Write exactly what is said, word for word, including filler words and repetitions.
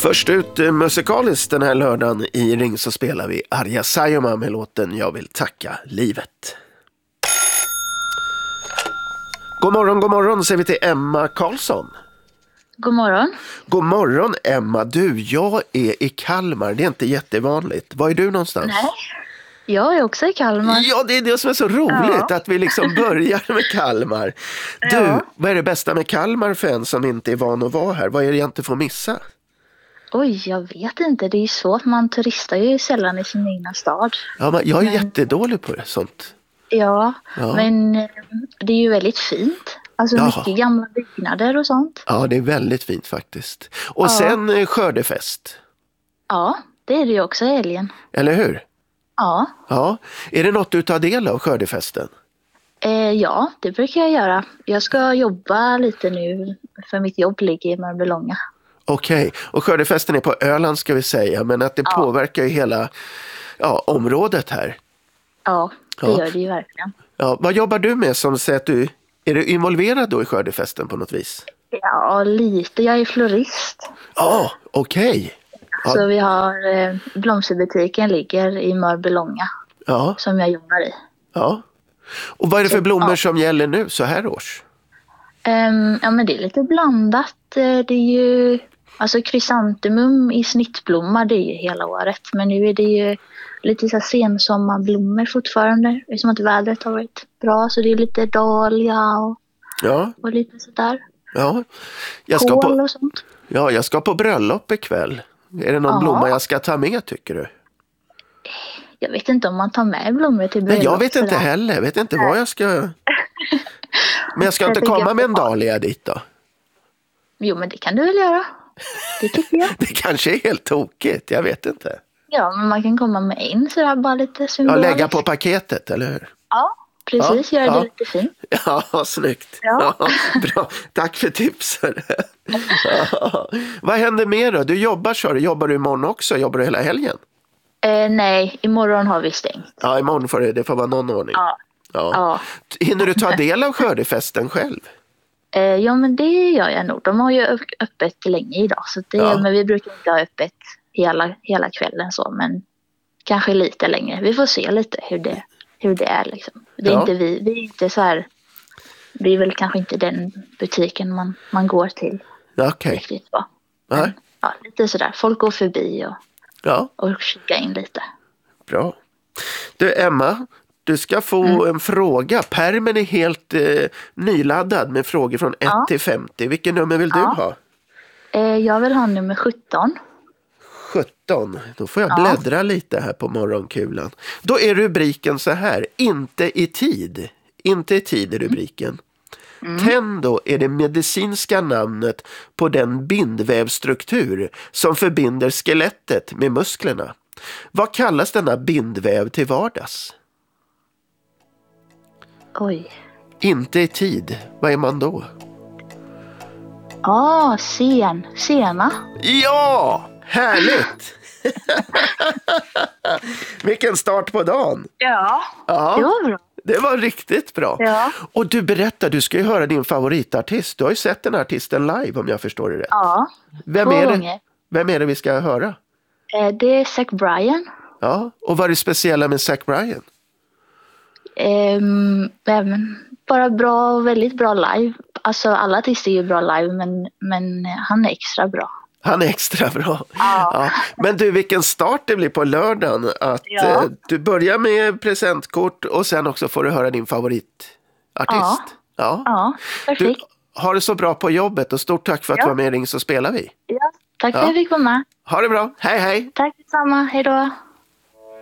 Först ut eh, musikaliskt den här lördagen i Ring så spelar vi Arja Saijonmaa med låten Jag vill tacka livet. God morgon, god morgon säger vi till Emma Karlsson. God morgon. God morgon Emma, du, jag är i Kalmar, det är inte jättevanligt. Var är du någonstans? Nej, jag är också i Kalmar. Ja, det är det som är så roligt, ja. Att vi liksom börjar med Kalmar. Du, ja. Vad är det bästa med Kalmar för en som inte är van att vara här? Vad är det jag inte får missa? Oj, jag vet inte. Det är ju så att man turistar ju sällan i sin egna stad. Ja, men jag är men... jättedålig på det, sånt. Ja, ja, men det är ju väldigt fint. Alltså Jaha. mycket gamla byggnader och sånt. Ja, det är väldigt fint faktiskt. Och ja. sen skördefest. Ja, det är det ju också i helgen. Eller hur? Ja. Ja. Är det något du tar del av skördefesten? Eh, ja, det brukar jag göra. Jag ska jobba lite nu för mitt jobb ligger i Mörbylånga. Okej, okay. Och skördefesten är på Öland ska vi säga, men att det ja. påverkar ju hela ja, området här. Ja, det ja. gör det ju verkligen. Ja, vad jobbar du med som säger att du, är du involverad då i skördefesten på något vis? Ja, lite. Jag är florist. Ja, okej. Okay. Ja. Så vi har, eh, blomsterbutiken ligger i Mörbylånga ja. som jag jobbar i. Ja, och vad är det för blommor ja. som gäller nu så här års? Um, ja, men det är lite blandat. Det är ju, alltså krysantemum i snittblomma, det är ju hela året. Men nu är det ju lite så här sensommarblommor fortfarande. Det är som att vädret har varit bra, så det är lite dahlia och, ja. och lite sådär. Ja, jag ska Kål på, och sånt. Ja, jag ska på bröllop ikväll. Är det någon Aha. blomma jag ska ta med, tycker du? Jag vet inte om man tar med blommor till bröllop. Nej, jag vet inte heller. Jag vet inte vad jag ska... Men jag ska inte komma med en dahlia dit då? Jo, men det kan du väl göra. Det tycker jag. Det kanske är helt tokigt, jag vet inte. Ja, men man kan komma med en så där bara lite symboliskt. Ja, lägga på paketet, eller hur? Ja, precis. Ja, Gör ja. det lite fint. Ja, snyggt. Ja. Ja, bra. Tack för tipsen. Ja. Vad händer mer då? Du jobbar, så jobbar du imorgon också? Jobbar du hela helgen? Eh, nej, imorgon har vi stängt. Ja, imorgon får det, det får vara någon ordning. Ja. Ja. Ja. Hinner du ta del av skördefesten själv? Eh, ja, men det gör jag nog. De har ju öppet länge idag. Så det, ja. Men vi brukar inte ha öppet hela, hela kvällen så. Men kanske lite längre. Vi får se lite hur det, hur det är. Liksom. Det är ja. inte vi. Vi är inte så här... Det är väl kanske inte den butiken man, man går till. Okej. Okay. Riktigt bra. Men, ja, lite sådär. Folk går förbi och, ja. och kika in lite. Bra. Du, Emma... Du ska få mm. en fråga. Pärmen är helt eh, nyladdad med frågor från ja. ett till femtio. Vilken nummer vill ja. du ha? Eh, jag vill ha nummer sjutton. sjutton. Då får jag ja. bläddra lite här på morgonkulan. Då är rubriken så här. Inte i tid. Inte i tid är rubriken. Mm. Tendo är det medicinska namnet på den bindvävstruktur som förbinder skelettet med musklerna. Vad kallas denna bindväv till vardags? Oj. Inte i tid. Vad är man då? Ja, ah, sen. Sena. Ja, härligt. Vilken start på dagen. Ja, ja, det var bra. Det var riktigt bra. Ja. Och du berättar, du ska ju höra din favoritartist. Du har ju sett den här artisten live om jag förstår det rätt. Ja, vem två är det? gånger. Vem är det vi ska höra? Eh, det är Zach Bryan. Ja, och vad är det speciella med Zach Bryan? Um, bara bra och väldigt bra live. Alltså alla artister är ju bra live, men, men han är extra bra. Han är extra bra. Ja. Ja. Men du, vilken start det blir på lördagen. Att ja. eh, du börjar med presentkort och sen också får du höra din favoritartist. Ja, ja. ja perfekt. Du, har det så bra på jobbet och stort tack för att ja. du var med i Ring så spelar vi. Ja, tack för ja. att jag fick vara med. Ha det bra. Hej hej. Tack detsamma. Hej då.